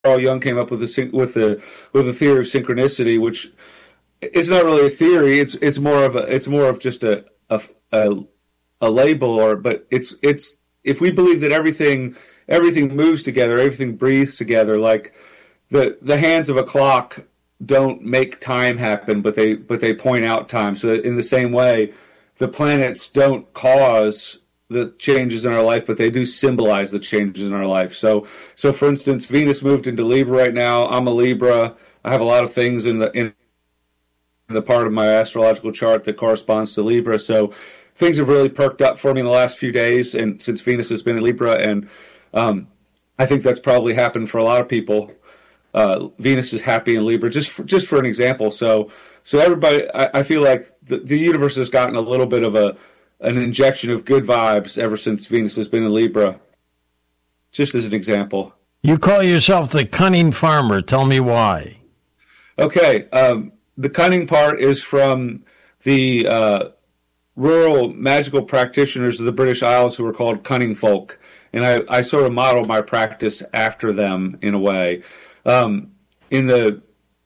Carl Jung came up with the theory of synchronicity, which it's not really a theory. It's more of just a label, but it's if we believe that everything moves together, everything breathes together, like the hands of a clock don't make time happen, but they point out time. So in the same way, the planets don't cause the changes in our life, but they do symbolize the changes in our life. So for instance, Venus moved into Libra right now. I'm a Libra. I have a lot of things in the part of my astrological chart that corresponds to Libra. So things have really perked up for me in the last few days, and since Venus has been in Libra, and I think that's probably happened for a lot of people. Venus is happy in Libra, just for an example. So everybody, I feel like the universe has gotten a little bit of an injection of good vibes ever since Venus has been in Libra, just as an example. You call yourself the cunning farmer. Tell me why. Okay. The cunning part is from the rural magical practitioners of the British Isles who were called cunning folk. And I sort of model my practice after them in a way. In the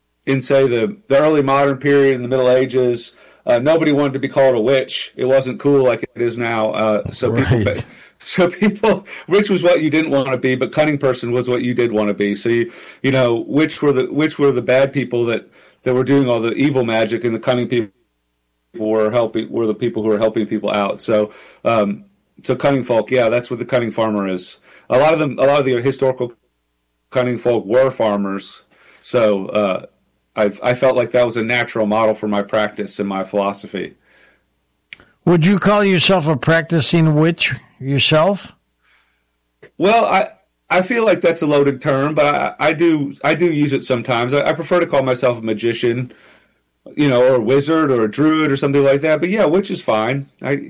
early modern period, in the Middle Ages, nobody wanted to be called a witch. It wasn't cool like it is now. People, witch was what you didn't want to be, but cunning person was what you did want to be. So witch were the bad people that were doing all the evil magic, and the cunning people were the people who were helping people out. So cunning folk, yeah, that's what the cunning farmer is. A lot of the historical cunning folk were farmers. So I felt like that was a natural model for my practice and my philosophy. Would you call yourself a practicing witch yourself? Well, I feel like that's a loaded term, but I do use it sometimes. I prefer to call myself a magician, or a wizard or a druid or something like that. But yeah, witch is fine.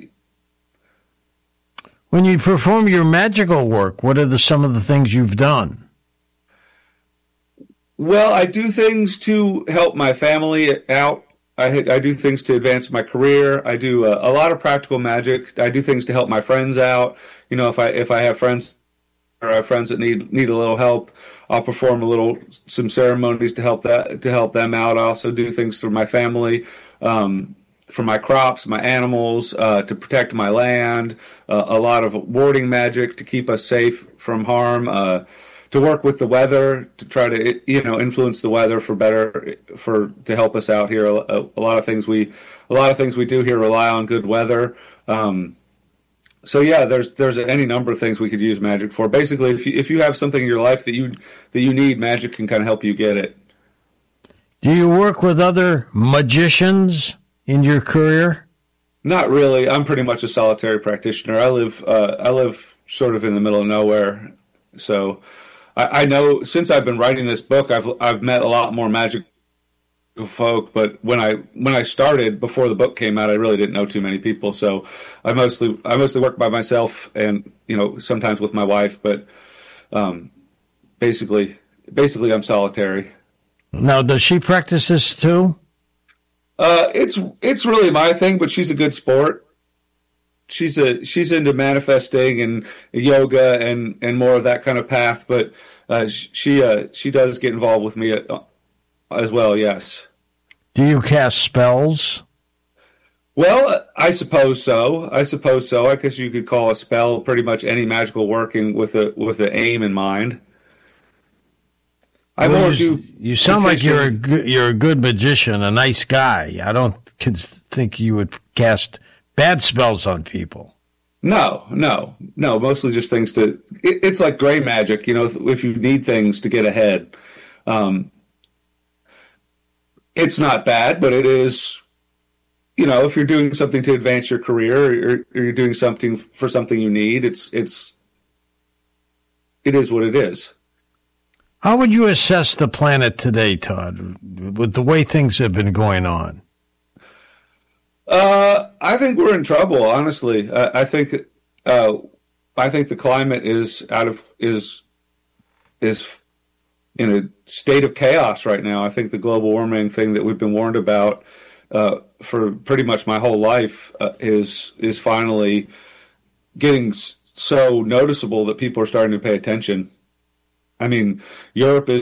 When you perform your magical work, what are some of the things you've done? Well, I do things to help my family out. I do things to advance my career. I do a lot of practical magic. I do things to help my friends out. If I have friends or I have friends that need a little help, I'll perform some ceremonies to help them out. I also do things for my family, for my crops, my animals, to protect my land. A lot of warding magic to keep us safe from harm. To work with the weather, to try to influence the weather to help us out here. A lot of things we do here rely on good weather. So yeah, there's any number of things we could use magic for. Basically, if you have something in your life that you need, magic can kind of help you get it. Do you work with other magicians in your career? Not really. I'm pretty much a solitary practitioner. I live sort of in the middle of nowhere, so. I know since I've been writing this book, I've met a lot more magic folk. But when I started, before the book came out, I really didn't know too many people. So I mostly work by myself, and sometimes with my wife. But basically, I'm solitary. Now, does she practice this too? It's really my thing, but she's a good sport. She's into manifesting and yoga and more of that kind of path, but she does get involved with me as well. Yes. Do you cast spells? Well, I suppose so. I guess you could call a spell pretty much any magical working with an aim in mind. You sound like you're a good magician, a nice guy. I don't think you would cast bad spells on people. No. Mostly just things it's like gray magic, if you need things to get ahead. It's not bad, but it is, if you're doing something to advance your career or you're doing something for something you need, it is what it is. How would you assess the planet today, Todd, with the way things have been going on? I think we're in trouble, honestly. I think the climate is in a state of chaos right now. I think the global warming thing that we've been warned about for pretty much my whole life is finally getting so noticeable that people are starting to pay attention. I mean, Europe